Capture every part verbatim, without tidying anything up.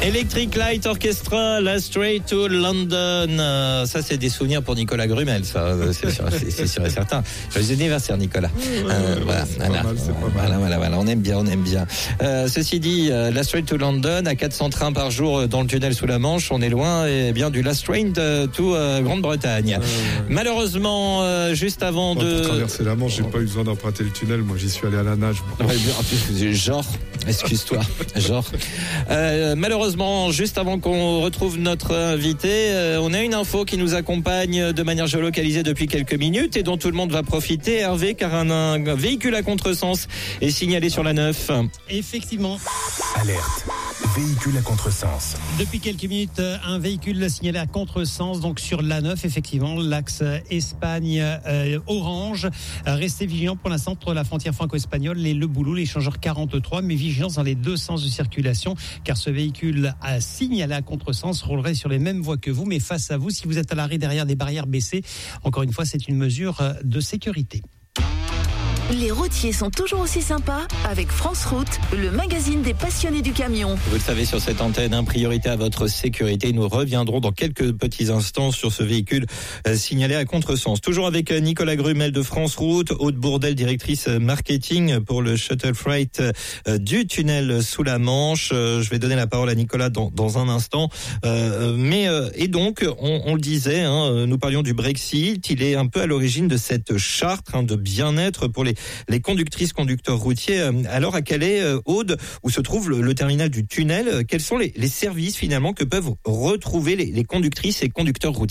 Electric Light Orchestra, Last Train to London. Euh, ça, c'est des souvenirs pour Nicolas Grumel, ça, c'est sûr, c'est, c'est sûr et certain. Joyeux anniversaire, Nicolas. Euh, voilà, voilà, mal, voilà, voilà, voilà, on aime bien, on aime bien. Euh, ceci dit, euh, Last Train to London, à quatre cents trains par jour dans le tunnel sous la Manche, on est loin, et bien du Last Train to euh, Grande-Bretagne. Euh, Malheureusement, euh, juste avant de pour traverser la Manche, j'ai pas eu besoin d'emprunter le tunnel. Moi, j'y suis allé à la nage. Ouais, bien, genre, excuse-toi, genre. Euh, malheureusement, juste avant qu'on retrouve notre invité, euh, on a une info qui nous accompagne de manière géolocalisée depuis quelques minutes et dont tout le monde va profiter, Hervé, car un, un véhicule à contresens est signalé sur la neuf. Effectivement. Alerte. Véhicule à contresens. Depuis quelques minutes, un véhicule signalé à contresens, donc sur l'A neuf, effectivement, l'axe Espagne-Orange. Euh, Restez vigilants pour l'instant entre la frontière franco-espagnole et le Boulot, l'échangeur quarante-trois, mais vigilance dans les deux sens de circulation, car ce véhicule à signalé à contresens roulerait sur les mêmes voies que vous, mais face à vous, si vous êtes à l'arrêt derrière des barrières baissées, encore une fois, c'est une mesure de sécurité. Les routiers sont toujours aussi sympas avec France Route, le magazine des passionnés du camion. Vous le savez sur cette antenne, hein, priorité à votre sécurité. Nous reviendrons dans quelques petits instants sur ce véhicule euh, signalé à contresens. Toujours avec euh, Nicolas Grumel de France Route, Aude Bourdel, directrice euh, marketing pour le Shuttle Freight euh, du tunnel sous la Manche. Euh, je vais donner la parole à Nicolas dans, dans un instant. Euh, mais euh, et donc, on, on le disait, hein, nous parlions du Brexit. Il est un peu à l'origine de cette charte hein, de bien-être pour les les conductrices, conducteurs routiers. Alors, à Calais, Aude, où se trouve le, le terminal du tunnel, quels sont les, les services finalement que peuvent retrouver les, les conductrices et conducteurs routiers ?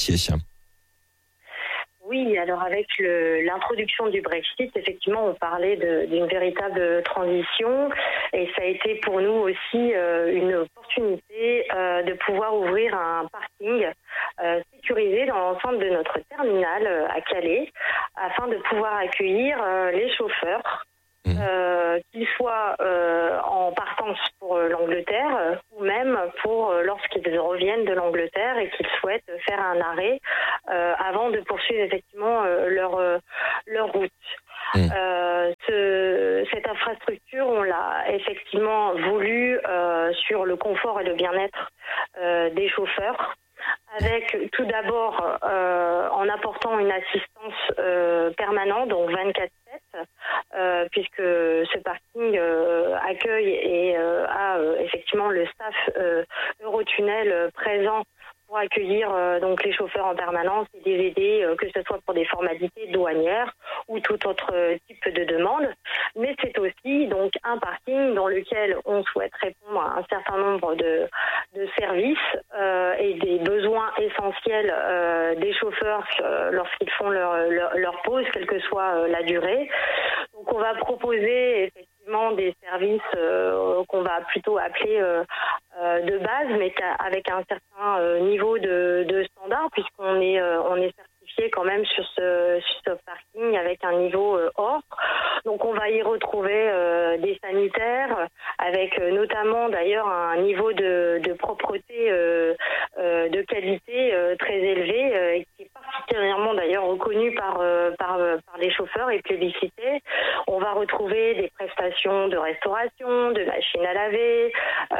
Oui, alors avec le, l'introduction du Brexit, effectivement, on parlait de, d'une véritable transition et ça a été pour nous aussi euh, une opportunité euh, de pouvoir ouvrir un parking euh, sécurisé dans l'ensemble de notre terminal euh, à Calais afin de pouvoir accueillir euh, les chauffeurs. Euh, qu'ils soient euh, en partance pour euh, l'Angleterre euh, ou même pour euh, lorsqu'ils reviennent de l'Angleterre et qu'ils souhaitent faire un arrêt euh, avant de poursuivre effectivement euh, leur euh, leur route. Mmh. Euh, ce, cette infrastructure, on l'a effectivement voulu euh, sur le confort et le bien-être euh, des chauffeurs. Avec tout d'abord euh, en apportant une assistance euh, permanente, donc vingt-quatre sept, euh, puisque ce parking euh, accueille et euh, a euh, effectivement le staff euh, Eurotunnel euh, présent pour accueillir euh, donc les chauffeurs en permanence et les aider, euh, que ce soit pour des formalités douanières ou tout autre euh, type de demande. Mais c'est aussi donc un parking dans lequel on souhaite répondre à un certain nombre de, de services euh, et des besoins essentiels euh, des chauffeurs euh, lorsqu'ils font leur, leur, leur pause, quelle que soit euh, la durée. Donc on va proposer effectivement des services euh, qu'on va plutôt appeler euh, euh, de base, mais avec un certain euh, niveau de, de standard, puisqu'on est euh, on est certifié quand même sur ce, sur ce parking avec un niveau euh, or. Donc on va y retrouver euh, des sanitaires, avec euh, notamment d'ailleurs un niveau de, de propreté, euh, euh, de qualité euh, très élevé, euh, et qui est particulièrement d'ailleurs reconnu par, euh, par, par les chauffeurs et plébiscité. On va retrouver des prestations de restauration, de machines à laver,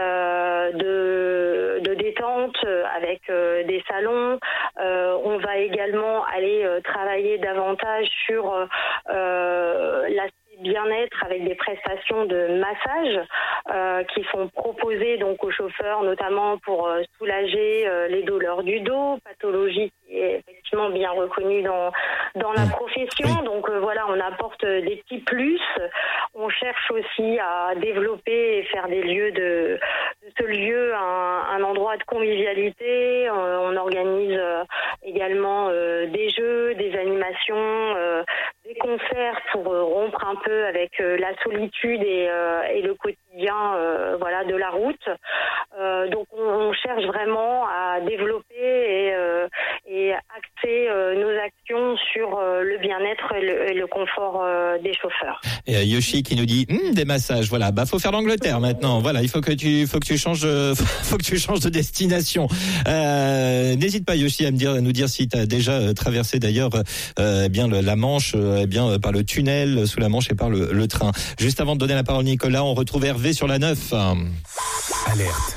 euh, de, de détente avec euh, des salons. Euh, on va également aller euh, travailler davantage sur euh, l'aspect bien-être avec des prestations de massage euh, qui sont proposées donc aux chauffeurs, notamment pour euh, soulager euh, les douleurs du dos, pathologie qui est effectivement bien reconnue dans dans la profession. Donc euh, voilà, on apporte des petits plus. On cherche aussi à développer et faire des lieux de, de ce lieu un, un endroit de convivialité. Euh, on organise euh, également euh, des jeux, des animations, euh, des concerts pour euh, rompre un peu avec euh, la solitude et, euh, et le quotidien euh, voilà, de la route. Euh, donc on, on cherche vraiment à développer et, euh, et axer euh, nos actions sur euh, le bien-être et le, et le confort euh, des chauffeurs. Et euh, Yoshi qui nous dit hm, des massages. Voilà, bah faut faire l'Angleterre maintenant. Voilà, il faut que tu faut que tu changes euh, faut que tu changes de destination. Euh, n'hésite pas Yoshi à me dire à nous dire si tu as déjà euh, traversé d'ailleurs euh, bien le, la Manche euh, bien euh, par le tunnel sous la Manche et par le, le train. Juste avant de donner la parole à Nicolas, on retrouve Hervé sur la neuf. Alerte.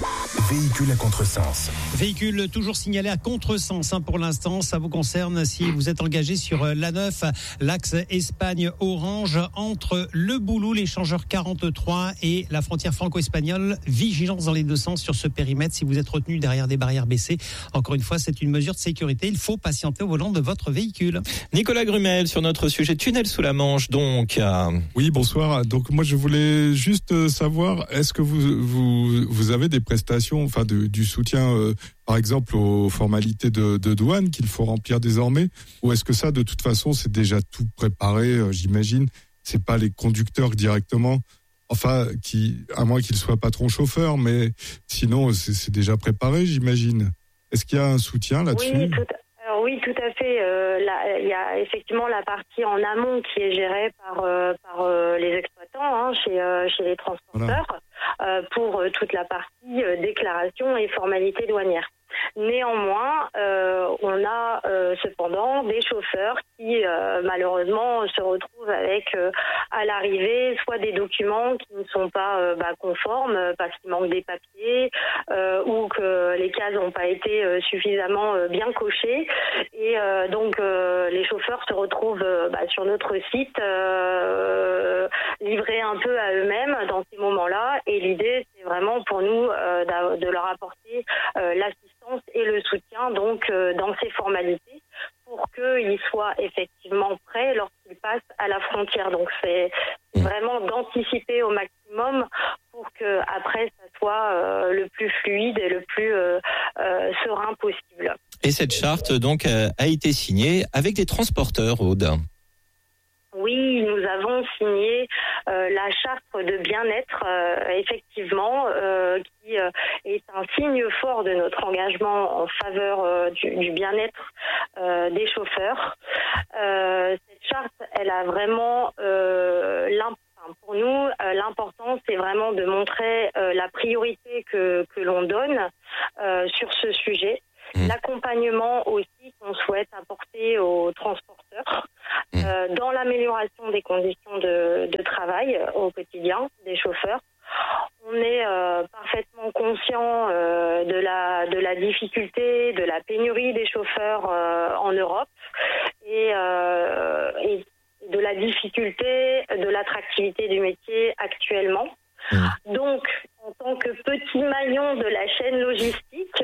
Véhicule à contresens. Véhicule toujours signalé à contresens hein, pour l'instant. Ça vous concerne si vous êtes engagé sur l'A neuf, l'axe Espagne-Orange, entre Le Boulou, l'échangeur quarante-trois et la frontière franco-espagnole. Vigilance dans les deux sens sur ce périmètre si vous êtes retenu derrière des barrières baissées. Encore une fois, c'est une mesure de sécurité. Il faut patienter au volant de votre véhicule. Nicolas Grumel, sur notre sujet tunnel sous la Manche, donc. Oui, bonsoir. Donc moi, je voulais juste savoir, est-ce que vous vous, vous avez des prestations, enfin de, du soutien, euh, par exemple aux formalités de, de douane qu'il faut remplir désormais, ou est-ce que ça, de toute façon, c'est déjà tout préparé, euh, j'imagine. C'est pas les conducteurs directement, enfin, qui, à moins qu'ils soient patron chauffeur, mais sinon, c'est, c'est déjà préparé, j'imagine. Est-ce qu'il y a un soutien là-dessus ? Oui, tout à, alors oui, tout à fait. Euh, là, il y a effectivement la partie en amont qui est gérée par, euh, par euh, les exploitants hein, chez, euh, chez les transporteurs. Voilà. Euh, pour euh, toute la partie euh, déclaration et formalités douanières. Néanmoins, euh, on a euh, cependant des chauffeurs qui euh, malheureusement se retrouvent avec euh, à l'arrivée soit des documents qui ne sont pas euh, bah, conformes parce qu'il manque des papiers euh, ou que les cases n'ont pas été euh, suffisamment euh, bien cochées et euh, donc euh, les chauffeurs se retrouvent euh, bah, sur notre site euh, livrés un peu à eux-mêmes dans ces moments-là et l'idée c'est vraiment pour nous euh, de leur apporter euh, l'assistance et le soutien donc euh, dans ces formalités pour qu'ils soient effectivement prêts lorsqu'ils passent à la frontière. Donc c'est vraiment d'anticiper au maximum pour que après ça soit euh, le plus fluide et le plus euh, euh, serein possible. Et cette charte donc euh, a été signée avec des transporteurs, Aude. Oui, nous avons signé euh, la charte de bien-être, euh, effectivement, euh, qui euh, est un signe fort de notre engagement en faveur euh, du, du bien-être euh, des chauffeurs. Euh, cette charte, elle a vraiment euh, l'importance. Pour nous, euh, l'important, c'est vraiment de montrer euh, la priorité que, que l'on donne euh, sur ce sujet. Mmh. L'accompagnement aussi qu'on souhaite apporter aux transporteurs mmh. euh, dans l'amélioration des conditions de, de travail euh, au quotidien des chauffeurs. On est euh, parfaitement conscient euh, de la de la difficulté, de la pénurie des chauffeurs euh, en Europe et, euh, et de la difficulté de l'attractivité du métier actuellement. Donc, en tant que petit maillon de la chaîne logistique,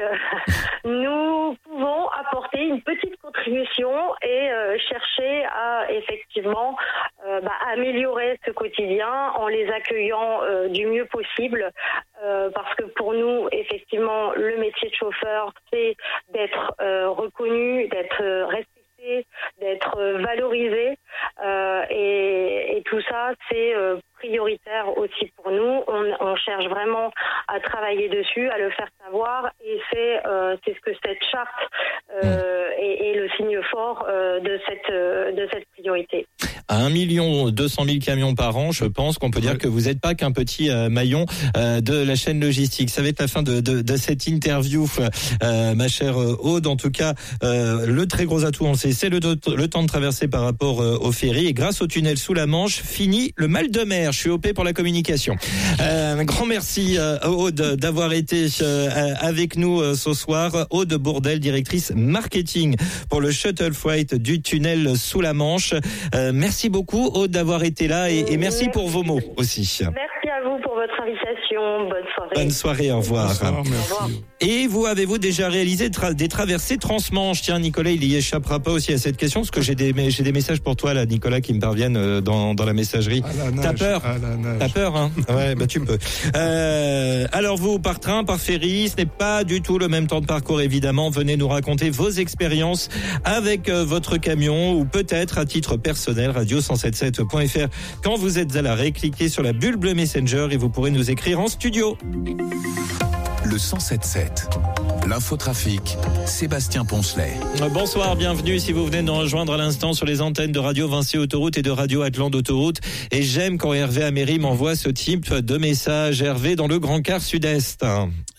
nous pouvons apporter une petite contribution et euh, chercher à effectivement euh, bah, améliorer ce quotidien en les accueillant euh, du mieux possible. Euh, parce que pour nous, effectivement, le métier de chauffeur, c'est d'être euh, reconnu, d'être euh, respecté, d'être euh, valorisé. Euh, et, et tout ça, c'est euh, prioritaire aussi pour nous. On, on cherche vraiment à travailler dessus, à le faire savoir, et c'est euh, c'est ce que cette charte euh, est, est le signe fort euh, de cette euh, de cette priorité. À un million deux cent mille camions par an, je pense qu'on peut dire que vous n'êtes pas qu'un petit euh, maillon euh, de la chaîne logistique. Ça va être la fin de, de, de cette interview, euh, ma chère Aude. En tout cas, euh, le très gros atout, on le sait, c'est le, le temps de traverser par rapport euh, au ferry. Et grâce au tunnel sous la Manche, fini le mal de mer. Je suis O P pour la communication. Euh, un grand merci euh, Aude d'avoir été euh, avec nous euh, ce soir. Aude Bourdel, directrice marketing pour le Shuttle Freight du tunnel sous la Manche. Euh, merci beaucoup Aude d'avoir été là et, et merci pour vos mots aussi. Merci à vous pour votre invitation. Bonne soirée. Bonne soirée, au revoir. Bonsoir, merci. Au revoir. Et vous, avez-vous déjà réalisé tra- des traversées transmanche? Tiens, Nicolas, il y échappera pas aussi à cette question, parce que j'ai des, j'ai des messages pour toi, là, Nicolas, qui me parviennent euh, dans, dans la messagerie. À la T'as nage, peur? à la nage. T'as peur, hein? Ouais, bah, tu peux. Euh, alors vous, par train, par ferry, ce n'est pas du tout le même temps de parcours, évidemment. Venez nous raconter vos expériences avec euh, votre camion, ou peut-être à titre personnel, radio cent soixante-dix-sept point f r. Quand vous êtes à l'arrêt, cliquez sur la bulle bleue Messenger et vous pourrez nous écrire en studio. Le cent soixante-dix-sept. L'infotrafic, Sébastien Poncelet. Bonsoir, bienvenue si vous venez de nous rejoindre à l'instant sur les antennes de Radio Vinci Autoroute et de Radio Atlan d'Autoroute. Et j'aime quand Hervé Améry m'envoie ce type de message. Hervé dans le Grand Quart Sud-Est.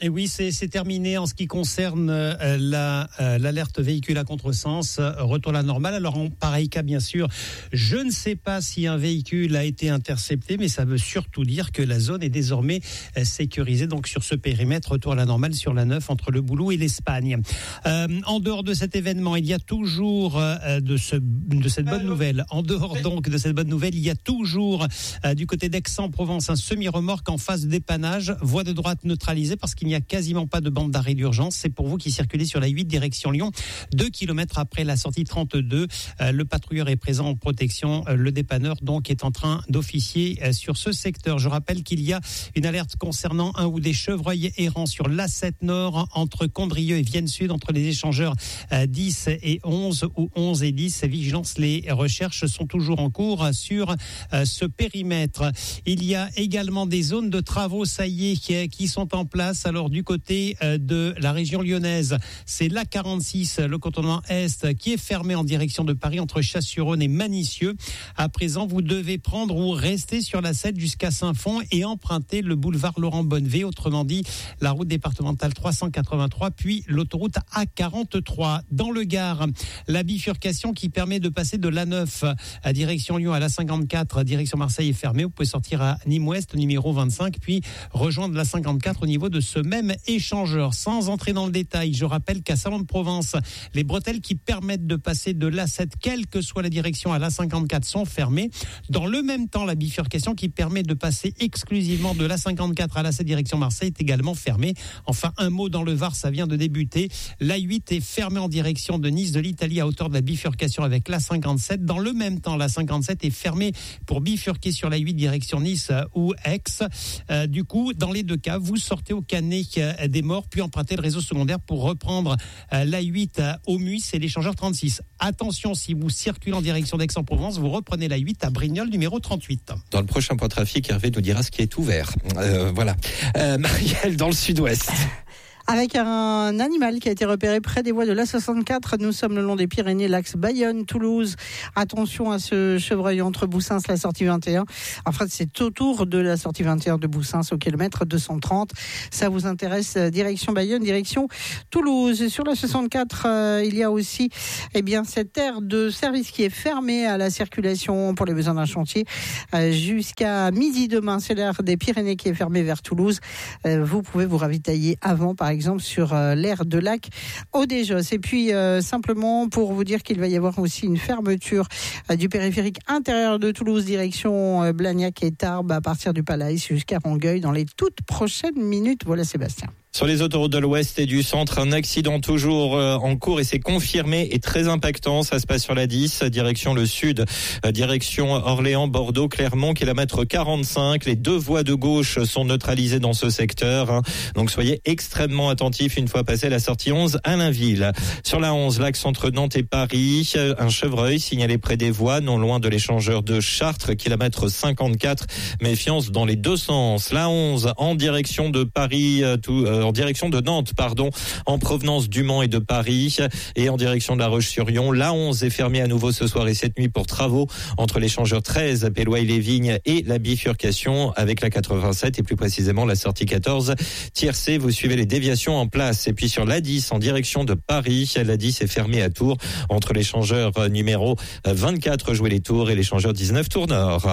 Et oui, c'est, c'est terminé en ce qui concerne euh, la, euh, l'alerte véhicule à contresens, euh, retour à la normale. Alors en pareil cas, bien sûr, je ne sais pas si un véhicule a été intercepté, mais ça veut surtout dire que la zone est désormais euh, sécurisée. Donc sur ce périmètre, retour à la normale sur la neuf entre le Boulou et l'Espagne. Euh, en dehors de cet événement, il y a toujours euh, de, ce, de cette bonne nouvelle. En dehors donc de cette bonne nouvelle, il y a toujours euh, du côté d'Aix-en-Provence un semi-remorque en phase de dépannage, voie de droite neutralisée parce qu'il n'y a quasiment pas de bande d'arrêt d'urgence. C'est pour vous qui circulez sur la huit direction Lyon, deux kilomètres après la sortie trente-deux. Euh, le patrouilleur est présent en protection. Euh, le dépanneur donc est en train d'officier euh, sur ce secteur. Je rappelle qu'il y a une alerte concernant un ou des chevreuils errants sur l'A sept Nord entre Condrieu et Vienne Sud, entre les échangeurs euh, dix et onze ou onze et dix. Vigilance, les recherches sont toujours en cours sur euh, ce périmètre. Il y a également des zones de travaux, ça y est, qui, qui sont en place. Alors du côté euh, de la région lyonnaise, c'est l'A quarante-six, le contournement Est, qui est fermé en direction de Paris entre Chasse-sur-Rhône et Manicieux. À présent, vous devez prendre ou rester sur l'A sept jusqu'à Saint-Fond et emprunter le boulevard Laurent-Bonnevé, autrement dit la route départementale trois cent quatre-vingt-trois, puis l'autoroute A quarante-trois. Dans le Gard, la bifurcation qui permet de passer de l'A neuf à direction Lyon à l'A cinquante-quatre, direction Marseille est fermée. Vous pouvez sortir à Nîmes-Ouest, numéro vingt-cinq, puis rejoindre la cinquante-quatre au niveau de ce même échangeur. Sans entrer dans le détail, je rappelle qu'à Salon de Provence, les bretelles qui permettent de passer de l'A sept, quelle que soit la direction, à l'A cinquante-quatre sont fermées. Dans le même temps, la bifurcation qui permet de passer exclusivement de l'A cinquante-quatre à l'A sept direction Marseille est également fermée. Enfin, un mot dans le Var, ça vient de débuter. L'A huit est fermée en direction de Nice de l'Italie à hauteur de la bifurcation avec l'A cinquante-sept. Dans le même temps, l'A cinquante-sept est fermée pour bifurquer sur l'A huit direction Nice ou Aix. Euh, du coup, dans les deux cas, vous sortez au Canet euh, des Morts, puis empruntez le réseau secondaire pour reprendre euh, l'A huit à Aumus et l'échangeur trente-six. Attention, si vous circulez en direction d'Aix-en-Provence, vous reprenez l'A huit à Brignoles, numéro trente-huit. Dans le prochain point trafic, Hervé nous dira ce qui est ouvert. Euh, voilà. Euh, Marielle, dans le sud-ouest. Avec un animal qui a été repéré près des voies de l'A soixante-quatre. Nous sommes le long des Pyrénées, l'axe Bayonne-Toulouse. Attention à ce chevreuil entre Boussins, la sortie vingt et un. En fait, c'est autour de la sortie vingt et un de Boussins au kilomètre deux cent trente. Ça vous intéresse, direction Bayonne, direction Toulouse. Sur la soixante-quatre, euh, il y a aussi eh bien, cette aire de service qui est fermée à la circulation pour les besoins d'un chantier euh, jusqu'à midi demain. C'est l'aire des Pyrénées qui est fermée vers Toulouse. Euh, vous pouvez vous ravitailler avant, par exemple, exemple sur euh, l'aire de lac Audéjos. Et puis euh, simplement pour vous dire qu'il va y avoir aussi une fermeture euh, du périphérique intérieur de Toulouse direction euh, Blagnac et Tarbes à partir du Palais jusqu'à Rangueil dans les toutes prochaines minutes. Voilà Sébastien. Sur les autoroutes de l'Ouest et du Centre, un accident toujours en cours et c'est confirmé et très impactant. Ça se passe sur la dix, direction le sud, direction Orléans, Bordeaux, Clermont, kilomètre quarante-cinq. Les deux voies de gauche sont neutralisées dans ce secteur. Donc soyez extrêmement attentifs une fois passé la sortie onze à Allainville. Sur la onze, l'axe entre Nantes et Paris, un chevreuil signalé près des voies, non loin de l'échangeur de Chartres, kilomètre cinquante-quatre. Méfiance dans les deux sens. La onze, en direction de Paris, tout, euh, en direction de Nantes, pardon, en provenance du Mans et de Paris, et en direction de La Roche-sur-Yon. La onze est fermée à nouveau ce soir et cette nuit pour travaux entre l'échangeur treize, Péloy-les-Vignes, et la bifurcation avec la quatre-vingt-sept et plus précisément la sortie quatorze, Tiercé. Vous suivez les déviations en place. Et puis sur l'A dix, en direction de Paris, l'A dix est fermée à Tours entre l'échangeur numéro vingt-quatre, Jouer les Tours, et l'échangeur dix-neuf, Tours Nord.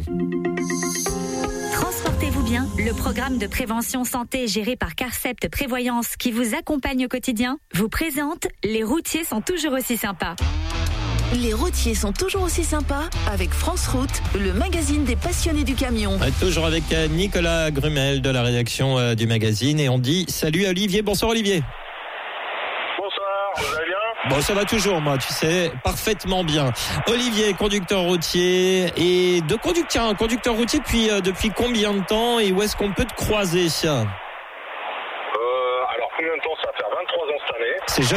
Transportez-vous bien, le programme de prévention santé géré par Carcept Prévoyance qui vous accompagne au quotidien vous présente Les routiers sont toujours aussi sympas. Les routiers sont toujours aussi sympas avec France Route, le magazine des passionnés du camion. Ouais, toujours avec Nicolas Grumel de la rédaction euh, du magazine, et on dit salut à Olivier. Bonsoir Olivier. Bonsoir, vous allez bien ? Bon, ça va toujours, moi, tu sais, parfaitement bien. Olivier, conducteur routier, et de conducteur, conducteur routier depuis, euh, depuis combien de temps, et où est-ce qu'on peut te croiser ? euh, Alors, combien de temps ? Ça va faire vingt-trois ans cette année. C'est jeune ?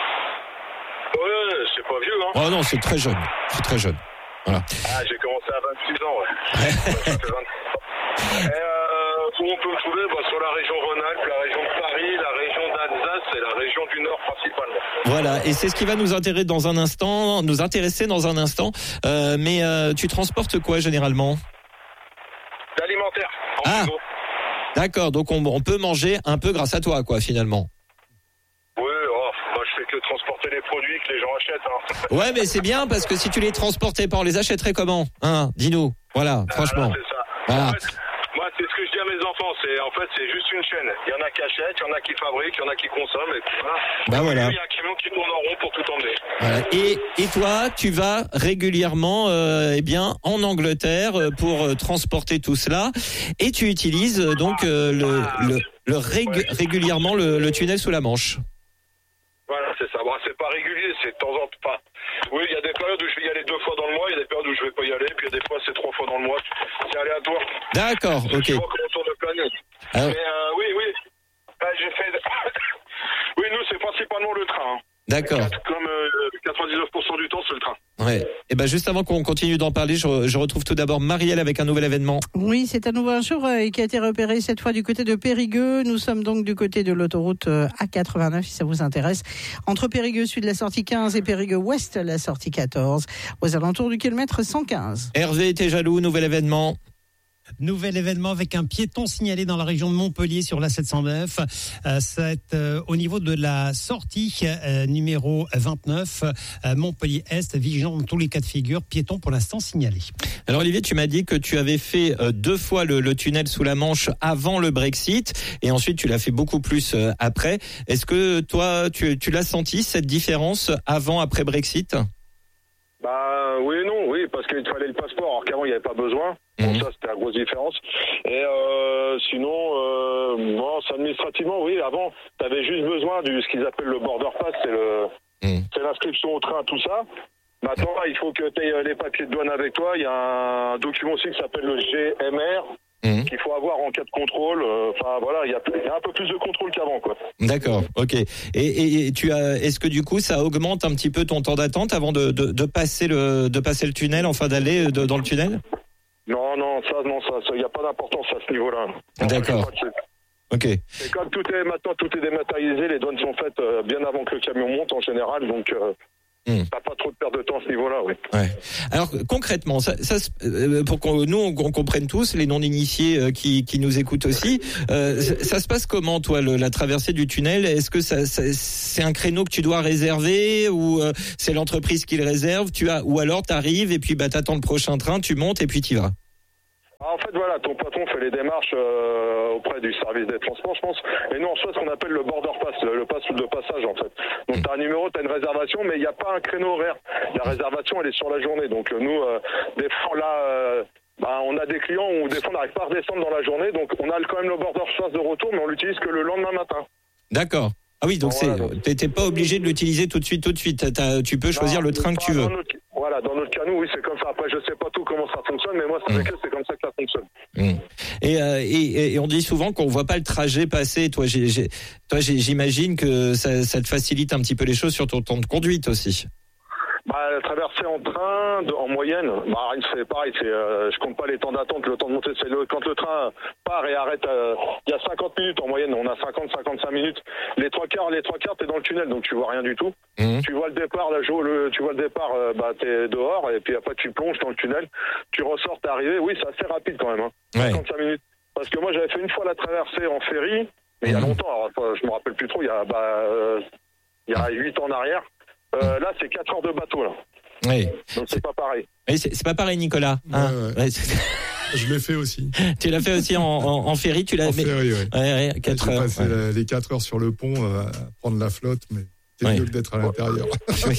Ouais, c'est pas vieux, hein. Oh non, c'est très jeune, c'est très jeune. Voilà. Ah, j'ai commencé à vingt-six ans, ouais. Ça fait vingt-trois ans. Et, euh, où on peut me trouver bah, sur la région Rhône-Alpes, la région de Paris, la région d'Alsace et la région du Nord principalement. Voilà, et c'est ce qui va nous intéresser dans un instant, nous intéresser dans un instant. Euh, mais euh, tu transportes quoi généralement ? L'alimentaire, en Ah. frigo. D'accord, donc on, on peut manger un peu grâce à toi, quoi, finalement. Oui, oh, moi je fais que transporter les produits que les gens achètent. Hein. Ouais, mais c'est bien, parce que si tu les transportais pas, on les achèterait comment? Hein, dis-nous. Voilà, franchement. Ah, là, c'est ça. Voilà. En fait, moi, c'est ce que je dis à mes enfants, c'est en fait c'est juste une chaîne. Il y en a qui achètent, il y en a qui fabriquent, il y en a qui consomment, et puis voilà. Bah voilà. Il y a un camion qui tourne en rond pour tout emmener. Voilà. Et, et toi, tu vas régulièrement euh, eh bien, en Angleterre euh, pour euh, transporter tout cela, et tu utilises euh, donc euh, le, le, le rég- régulièrement le, le tunnel sous la Manche. Voilà, c'est ça. Bon, c'est pas régulier, c'est de temps en temps. Enfin, oui, il y a des périodes où je vais y aller deux fois dans le mois, il y a des périodes où je vais pas y aller, puis il y a des fois c'est trois fois dans le mois. C'est aléatoire. D'accord, ok. Je vois comment on tourne le planète. Alors... Mais euh, oui, oui. Ben, j'ai fait. Oui, nous, c'est principalement le train. Hein. D'accord. Comme euh, quatre-vingt-dix-neuf pour cent du temps, c'est le train. Ouais. Et ben juste avant qu'on continue d'en parler, je, je retrouve tout d'abord Marielle avec un nouvel événement. Oui, c'est un nouveau chevreuil qui a été repéré cette fois du côté de Périgueux. Nous sommes donc du côté de l'autoroute A quatre-vingt-neuf, si ça vous intéresse. Entre Périgueux Sud, la sortie quinze, et Périgueux Ouest, la sortie quatorze, aux alentours du kilomètre cent quinze. Hervé était jaloux, nouvel événement. Nouvel événement avec un piéton signalé dans la région de Montpellier sur la sept cent neuf. Euh, c'est euh, au niveau de la sortie euh, numéro vingt-neuf, euh, Montpellier-Est, vigilant dans tous les cas de figure, piéton pour l'instant signalé. Alors Olivier, tu m'as dit que tu avais fait euh, deux fois le, le tunnel sous la Manche avant le Brexit, et ensuite tu l'as fait beaucoup plus euh, après. Est-ce que toi, tu, tu l'as senti, cette différence avant-après Brexit ? Bah oui et non, oui, parce qu'il fallait le passeport, alors qu'avant il n'y avait pas besoin. Bon, mmh. Ça c'était la grosse différence. Et euh, sinon, euh, bon, administrativement, oui, avant, tu avais juste besoin du ce qu'ils appellent le border pass, c'est le mmh. c'est l'inscription au train, tout ça. Maintenant, là, il faut que tu aies les papiers de douane avec toi. Il y a un document aussi qui s'appelle le G M R. Mmh. Qu'il faut avoir en cas de contrôle. Enfin euh, voilà, il y, y a un peu plus de contrôle qu'avant, quoi. D'accord, ok. Et, et, et tu as, est-ce que du coup ça augmente un petit peu ton temps d'attente avant de, de, de passer le de passer le tunnel, enfin d'aller de, dans le tunnel ? Non, non, ça, non, ça, il n'y a pas d'importance à ce niveau-là. D'accord. Ok. Et comme tout est maintenant, tout est dématérialisé, les douanes sont faites euh, bien avant que le camion monte en général, donc. Euh, Mmh. T'as pas trop de perte de temps à ce niveau-là, oui. Ouais. Alors concrètement, ça, ça, euh, pour qu'on nous on, on comprenne tous, les non-initiés euh, qui, qui nous écoutent aussi, euh, ça, ça se passe comment, toi, le, la traversée du tunnel ? Est-ce que ça, ça, c'est un créneau que tu dois réserver, ou euh, c'est l'entreprise qui le réserve ? Tu as, ou alors t'arrives et puis bah t'attends le prochain train, tu montes et puis t'y vas. En fait, voilà, ton patron fait les démarches euh, auprès du service des transports, je pense. Et nous, on reçoit ce qu'on appelle le border pass, le, le pass de passage, en fait. Donc, tu as un numéro, tu as une réservation, mais il n'y a pas un créneau horaire. La réservation, elle est sur la journée. Donc, euh, nous, euh, des fois, là, euh, bah, on a des clients où des fois, on n'arrive pas à redescendre dans la journée. Donc, on a quand même le border pass de retour, mais on l'utilise que le lendemain matin. D'accord. Ah oui, donc bon, c'est, voilà, t'es, t'es pas obligé de l'utiliser tout de suite, tout de suite. T'as, tu peux choisir non, le train que tu veux. Notre, voilà, dans notre cas, nous, oui, c'est comme ça. Après, je sais pas tout comment ça fonctionne, mais moi, c'est, mmh. avec eux, c'est comme ça que ça fonctionne. Mmh. Et, euh, et, et on dit souvent qu'on voit pas le trajet passer. Toi, j'ai, j'ai, toi, j'ai, j'imagine que ça, ça te facilite un petit peu les choses sur ton temps de conduite aussi. Bah, traverser en train, de, en moyenne, bah, c'est pareil, c'est, euh, je compte pas les temps d'attente, le temps de monter, c'est le, quand le train part et arrête, euh, il y a cinquante minutes en moyenne, on a cinquante à cinquante-cinq minutes. Les trois quarts, les trois quarts, t'es dans le tunnel, donc tu vois rien du tout. Mmh. Tu vois le départ, là, le, tu vois le départ, euh, bah, t'es dehors, et puis après tu plonges dans le tunnel, tu ressors, t'es arrivé, oui, c'est assez rapide quand même, hein. Ouais. cinquante-cinq minutes. Parce que moi, j'avais fait une fois la traversée en ferry, mais mmh. il y a longtemps, alors, je me rappelle plus trop, il y a, bah, euh, il y a huit ans en arrière. Euh, là, c'est quatre heures de bateau, là. Oui. Donc c'est pas pareil. Oui, c'est, c'est pas pareil, Nicolas. Hein ouais, ouais. Ouais, je l'ai fait aussi. Tu l'as fait aussi en, en, en ferry, tu l'as. En ferry, oui. Ouais, ouais, quatre J'ai heures. passé ouais. les quatre heures sur le pont euh, à prendre la flotte, mais c'est ouais. mieux que d'être à l'intérieur. Oui.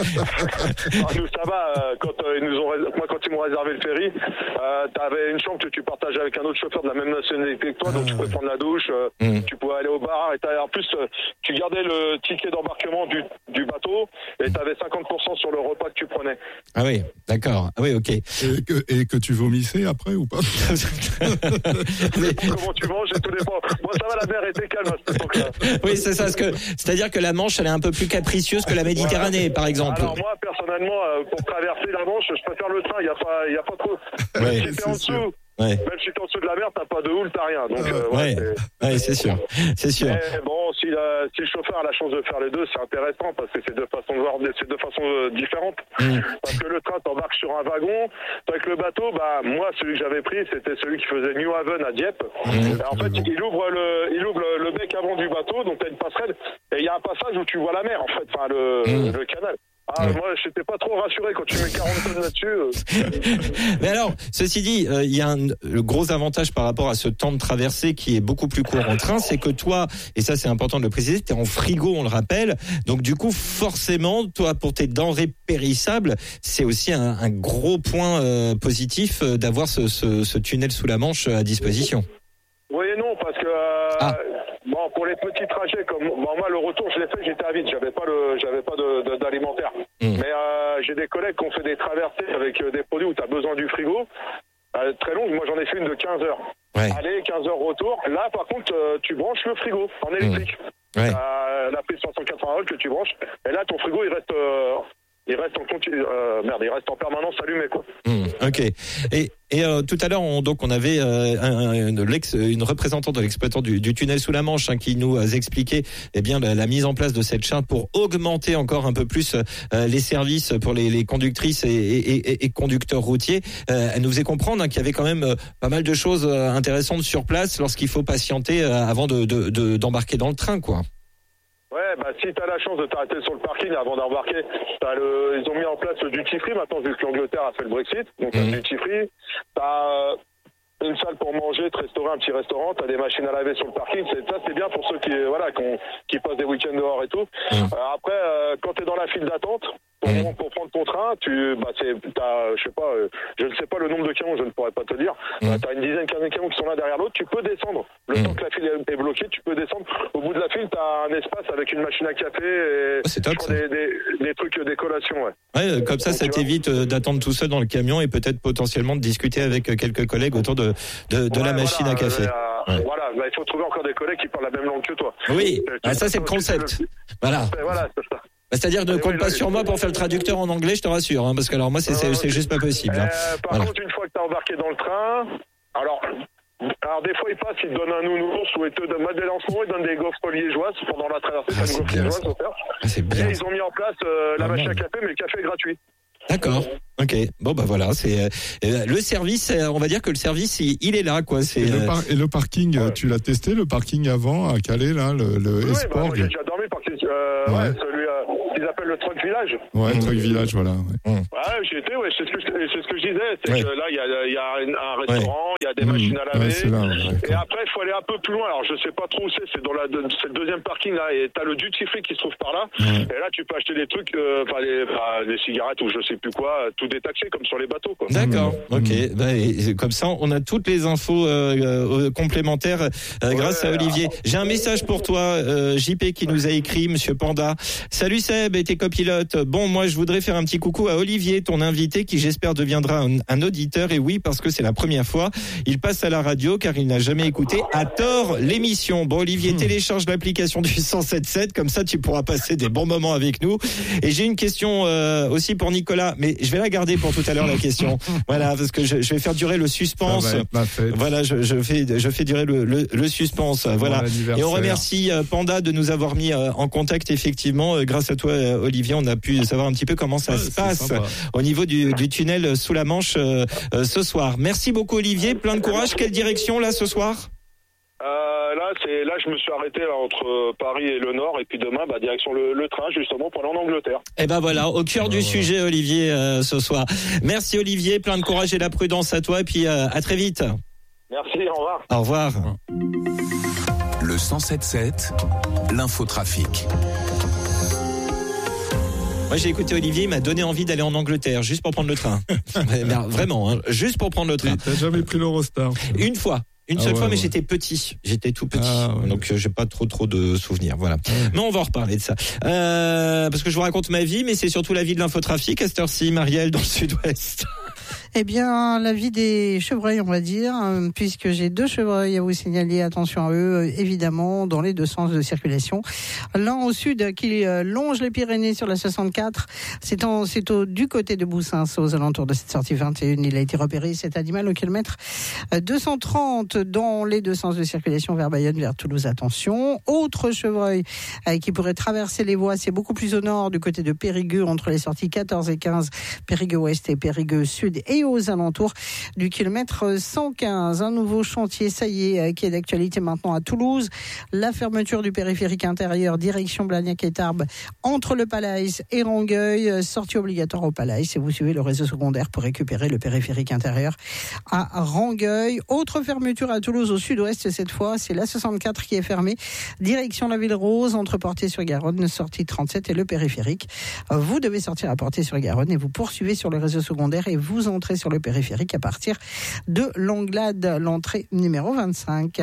Ah, nous, ça va. Euh, quand euh, ils nous ont, moi, quand ils m'ont réservé le ferry, euh, t'avais une chambre que tu partageais avec un autre chauffeur de la même nationalité que toi, ah, donc tu pouvais ouais. prendre la douche, euh, mm. tu pouvais aller au bar, et en plus, euh, tu gardais le ticket d'embarquement du, du bateau, et t'avais cinquante pour cent sur le repas que tu prenais. Ah oui, d'accord. Ah oui, ok. Et que, et que tu vomissais après ou pas? Mais... Comment tu manges, et tout dépend. Moi, ça va, la mer était calme à cette époque-là. Oui, c'est ça. Que, c'est-à-dire que la Manche, elle est un peu plus capricieuse que la Méditerranée, voilà. par exemple. Alors moi, personnellement, pour traverser la Manche, je préfère le train. Il y a pas, il y a pas trop. Ouais, si t'es en dessous, ouais. même si t'es en dessous de la mer, t'as pas de houle, t'as rien. Donc, euh, ouais, ouais, c'est... ouais, c'est sûr, c'est sûr. Mais bon, si, la, si le chauffeur a la chance de faire les deux, c'est intéressant parce que c'est deux façons de voir, c'est deux façons euh, différentes. Mmh. Parce que le train t'embarque sur un wagon, avec le bateau, bah moi celui que j'avais pris, c'était celui qui faisait New Haven à Dieppe. Mmh. En fait, il ouvre le, il ouvre le, le bec avant du bateau, donc t'as une passerelle et il y a un passage où tu vois la mer en fait, enfin le, mmh. le canal. Ah, ouais. Moi, je n'étais pas trop rassuré quand tu mets quarante tonnes là-dessus. Euh. Mais alors, ceci dit, il euh, y a un le gros avantage par rapport à ce temps de traversée qui est beaucoup plus court en train, c'est que toi, et ça c'est important de le préciser, tu es en frigo, on le rappelle. Donc du coup, forcément, toi, pour tes denrées périssables, c'est aussi un, un gros point euh, positif euh, d'avoir ce, ce, ce tunnel sous la Manche à disposition. Oui et non, parce que euh, ah. bon, pour les petits trajets, comme bon, moi le retour je l'ai fait, j'étais à vide, j'avais pas le, j'avais pas de, de, d'alimentaire. Mmh. Mais euh, j'ai des collègues qui ont fait des traversées avec euh, des produits où tu as besoin du frigo, euh, très longues. Moi j'en ai fait une de quinze heures. Ouais. Allez, quinze heures retour. Là par contre, euh, tu branches le frigo en électrique. Mmh. Ouais. Euh, la prise trois cent quatre-vingts volts que tu branches, et là ton frigo il reste. Euh, Il reste en continu, euh, merde, il reste en permanence allumé quoi. Mmh, ok. Et, et euh, tout à l'heure, on, donc on avait euh, un, une, l'ex, une représentante de l'exploitant du, du tunnel sous la Manche hein, qui nous a expliqué eh bien la, la mise en place de cette charte pour augmenter encore un peu plus euh, les services pour les, les conductrices et, et, et, et conducteurs routiers. Euh, elle nous faisait comprendre hein, qu'il y avait quand même euh, pas mal de choses euh, intéressantes sur place lorsqu'il faut patienter euh, avant de, de, de, d'embarquer dans le train, quoi. Ouais, bah si t'as la chance de t'arrêter sur le parking avant d'embarquer, t'as le, ils ont mis en place le duty free maintenant vu que l'Angleterre a fait le Brexit, donc mmh. le duty free, t'as une salle pour manger, te restaurer, un petit restaurant, t'as des machines à laver sur le parking, c'est, ça c'est bien pour ceux qui voilà qui, ont, qui passent des week-ends dehors et tout. Mmh. Euh, après, euh, quand t'es dans la file d'attente pour, mmh. pour prendre ton train, tu bah c'est t'as je sais pas, euh, je ne sais pas le nombre de camions, je ne pourrais pas te dire. Mmh. Euh, t'as une dizaine, quinzaine de camions qui sont l'un derrière l'autre, tu peux descendre. Le mmh. temps que la file est bloquée, tu peux descendre. Au bout de la file, t'as un espace avec une machine à café et oh, c'est top, des, des, des trucs des collations, ouais. Ouais, comme ça, donc, ça t'évite vois. d'attendre tout seul dans le camion et peut-être potentiellement de discuter avec quelques collègues autour de de, de ouais, la machine voilà, à café. Euh, ouais. Voilà, bah, il faut trouver encore des collègues qui parlent la même langue que toi. Oui, ah, ça c'est le concept. Le... Voilà. Voilà, c'est ça. C'est-à-dire ne compte oui, pas oui, sur oui, moi pour faire le traducteur en anglais, je te rassure, hein, parce que alors moi c'est, c'est, c'est juste pas possible. Hein. Euh, par voilà. contre, une fois que t'as embarqué dans le train, alors, alors des fois ils passent, ils te donnent un nounours ou ils te donnent, moi, en ce moment, ils donnent des gaufres liégeoises pendant la traversée, ah, c'est une gaufre liégeoise offerte. Ah, c'est bien. Et ils ont mis en place euh, la ah, machine à café, mais le café est gratuit. D'accord. Ok. Bon bah voilà, c'est euh, le service. On va dire que le service, il, il est là, quoi. C'est. Et, euh... le, par- et le parking, ouais. tu l'as testé le parking avant à Calais là, le, le oui, Esporg. Bah, moi, j'ai déjà dormi parce que euh, ouais. ouais, celui euh, qu'ils appellent le Truck Village. Ouais, mmh. Truck Village, voilà. Ouais, mmh. ouais j'ai été, ouais, c'est ce que je, c'est ce que je disais, c'est ouais. que là il y a, il y a un restaurant, il ouais. y a des mmh. machines à laver. Ouais, là, ouais, et après il faut aller un peu plus loin. Alors je sais pas trop où c'est, c'est dans la, c'est le deuxième parking là, et t'as le duty free qui se trouve par là. Mmh. Et là tu peux acheter des trucs, enfin euh, des, bah, des cigarettes ou je sais plus quoi, tout détaxé comme sur les bateaux, quoi. D'accord. Mmh. Ok. Bah, et, comme ça, on a toutes les infos euh, euh, complémentaires euh, ouais, grâce à Olivier. J'ai un message pour toi, euh, J P, qui nous a écrit, Monsieur Panda. Salut Seb et tes copilotes. Bon, moi, je voudrais faire un petit coucou à Olivier, ton invité, qui j'espère deviendra un, un auditeur. Et oui, parce que c'est la première fois. Il passe à la radio car il n'a jamais écouté à tort l'émission. Bon, Olivier, mmh. télécharge l'application du cent sept sept, comme ça, tu pourras passer des bons moments avec nous. Et j'ai une question euh, aussi pour Nicolas, mais je vais la garder pour tout à l'heure la question. Voilà, parce que je, je vais faire durer le suspense. Voilà, je, je fais je fais durer le, le, le suspense. Bon, voilà. Et on remercie Panda de nous avoir mis en contact. Effectivement, grâce à toi, Olivier, on a pu savoir un petit peu comment ça ouais, se passe sympa. Au niveau du, du tunnel sous la Manche euh, ce soir. Merci beaucoup, Olivier. Plein de courage. Quelle direction là ce soir? Euh, là, c'est là, je me suis arrêté là, entre Paris et le Nord, et puis demain, bah, direction le, le train, justement, pour aller en Angleterre. Et ben voilà, au cœur du sujet, Olivier, euh, ce soir. Merci, Olivier, plein de courage et la prudence à toi, et puis euh, à très vite. Merci, au revoir. Au revoir. Le cent sept sept, l'infotrafic. Moi, j'ai écouté Olivier, il m'a donné envie d'aller en Angleterre, juste pour prendre le train. Mais, vraiment, hein, juste pour prendre le train. T'as jamais pris l'Eurostar? Une fois. Une seule ah ouais, fois, mais ouais. j'étais petit. J'étais tout petit. Ah ouais. Donc, euh, j'ai pas trop, trop de souvenirs. Voilà. Ouais. Mais on va en reparler de ça. Euh, parce que je vous raconte ma vie, mais c'est surtout la vie de l'infotrafic à cette heure-ci, Marielle, dans le sud-ouest. Eh bien, la vie des chevreuils, on va dire, puisque j'ai deux chevreuils à vous signaler. Attention à eux, évidemment, dans les deux sens de circulation. L'un au sud qui longe les Pyrénées sur la soixante-quatre. C'est, en, c'est au, du côté de Boussins, aux alentours de cette sortie vingt et un. Il a été repéré, cet animal, au kilomètre deux cent trente dans les deux sens de circulation vers Bayonne, vers Toulouse. Attention. Autre chevreuil euh, qui pourrait traverser les voies, c'est beaucoup plus au nord, du côté de Périgueux, entre les sorties quatorze et quinze, Périgueux ouest et Périgueux sud, et aux alentours du kilomètre cent quinze. Un nouveau chantier, ça y est, qui est d'actualité maintenant à Toulouse. La fermeture du périphérique intérieur, direction Blagnac et Tarbes, entre le Palaïs et Rangueil. Sortie obligatoire au Palaïs, et vous suivez le réseau secondaire pour récupérer le périphérique intérieur à Rangueil. Autre fermeture à Toulouse, au sud-ouest cette fois, c'est la soixante-quatre qui est fermée. Direction la Ville Rose, entre Portée-sur-Garonne, sortie trente-sept et le périphérique. Vous devez sortir à Portée-sur-Garonne et vous poursuivez sur le réseau secondaire et vous entrez sur le périphérique à partir de Langlade, l'entrée numéro vingt-cinq.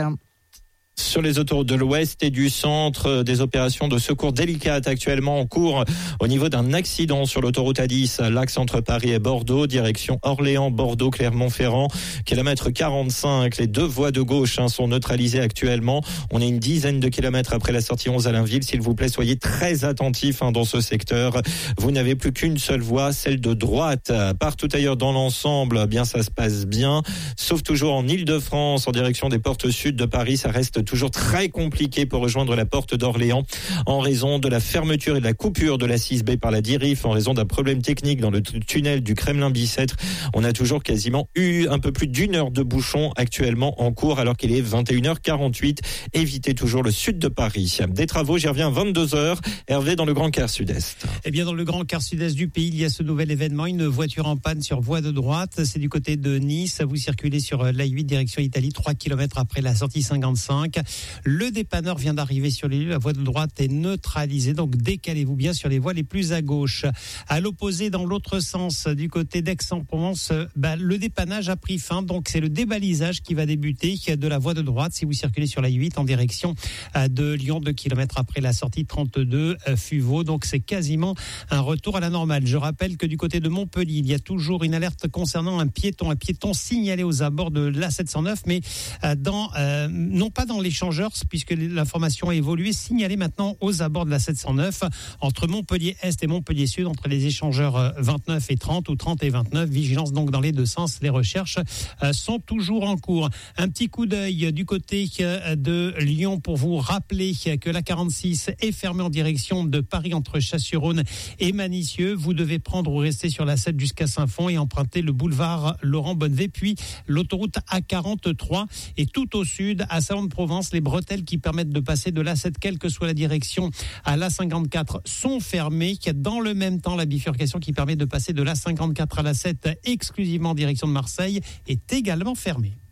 Sur les autoroutes de l'Ouest et du Centre, des opérations de secours délicates actuellement en cours au niveau d'un accident sur l'autoroute A dix, l'axe entre Paris et Bordeaux, direction Orléans, Bordeaux, Clermont-Ferrand, kilomètre quarante-cinq. Les deux voies de gauche hein, sont neutralisées actuellement. On est une dizaine de kilomètres après la sortie onze à Allainville. S'il vous plaît, soyez très attentifs hein, dans ce secteur. Vous n'avez plus qu'une seule voie, celle de droite. Partout ailleurs dans l'ensemble, bien ça se passe bien, sauf toujours en Île-de-France, en direction des portes sud de Paris. Ça reste toujours très compliqué pour rejoindre la porte d'Orléans en raison de la fermeture et de la coupure de la six B par la DIRIF en raison d'un problème technique dans le tunnel du Kremlin-Bicêtre. On a toujours quasiment eu un peu plus d'une heure de bouchon actuellement en cours alors qu'il est vingt et une heures quarante-huit. Évitez toujours le sud de Paris. Des travaux, j'y reviens à vingt-deux heures. Hervé dans le Grand Quart Sud-Est. Eh bien, dans le Grand Quart Sud-Est du pays, il y a ce nouvel événement, une voiture en panne sur voie de droite. C'est du côté de Nice. Vous circulez sur l'A huit direction Italie, trois kilomètres après la sortie cinquante-cinq. Le dépanneur vient d'arriver sur les lieux. La voie de droite est neutralisée, donc décalez-vous bien sur les voies les plus à gauche. À l'opposé, dans l'autre sens, du côté d'Aix-en-Provence, bah, le dépannage a pris fin, donc c'est le débalisage qui va débuter de la voie de droite si vous circulez sur la huit en direction de Lyon, deux kilomètres après la sortie trente-deux Fuveau. Donc c'est quasiment un retour à la normale. Je rappelle que du côté de Montpellier, il y a toujours une alerte concernant un piéton, un piéton signalé aux abords de l'A sept cent neuf, mais dans, euh, non pas dans l'échangeur, puisque l'information a évolué, signalé maintenant aux abords de la sept cent neuf, entre Montpellier-Est et Montpellier-Sud, entre les échangeurs vingt-neuf et trente ou trente et vingt-neuf. Vigilance donc dans les deux sens. Les recherches sont toujours en cours. Un petit coup d'œil du côté de Lyon pour vous rappeler que la quarante-six est fermée en direction de Paris entre Chasse-sur-Rhône et Manicieux. Vous devez prendre ou rester sur la sept jusqu'à Saint-Fond et emprunter le boulevard Laurent Bonnevet, puis l'autoroute A quarante-trois. Et tout au sud, à Salon-de-Provence, les bretelles qui permettent de passer de l'A sept, quelle que soit la direction, à l'A cinquante-quatre sont fermées. Il y a dans le même temps la bifurcation qui permet de passer de l'A cinquante-quatre à l'A sept exclusivement en direction de Marseille est également fermée.